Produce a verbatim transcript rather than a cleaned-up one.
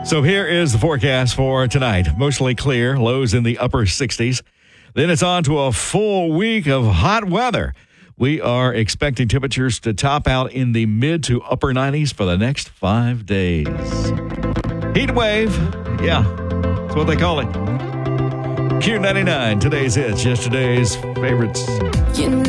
So here is the forecast for tonight. Mostly clear, lows in the upper sixties. Then it's on to a full week of hot weather. We are expecting temperatures to top out in the mid to upper nineties for the next five days. Heat wave, yeah, that's what they call it. Q ninety-nine, today's hits, yesterday's favorites. You know